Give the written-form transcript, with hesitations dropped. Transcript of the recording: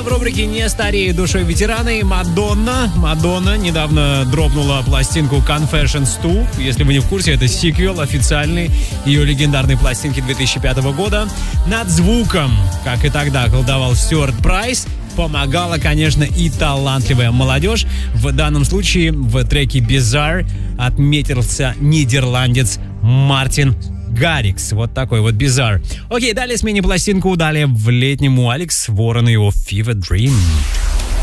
в рубрике «Не стареют душой ветераны» Мадонна недавно дропнула пластинку Confessions 2. Если вы не в курсе, это сиквел официальный ее легендарной пластинки 2005 года. Над звуком, как и тогда колдовал Стюарт Прайс, помогала, конечно, и талантливая молодежь. В данном случае в треке Bizarre отметился нидерландец Мартин Гаррикс. Вот такой вот Bizarre. Окей, далее сменим пластинку. Далее в летнему Алекс Ворон и его Fever Dream.